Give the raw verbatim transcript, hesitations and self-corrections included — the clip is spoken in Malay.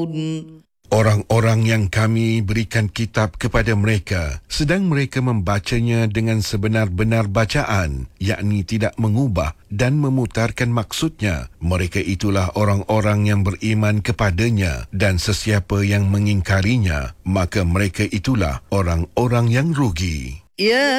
Orang-orang yang kami berikan kitab kepada mereka, sedang mereka membacanya dengan sebenar-benar bacaan, yakni tidak mengubah dan memutarkan maksudnya. Mereka itulah orang-orang yang beriman kepadanya, dan sesiapa yang mengingkarinya, maka mereka itulah orang-orang yang rugi. Ya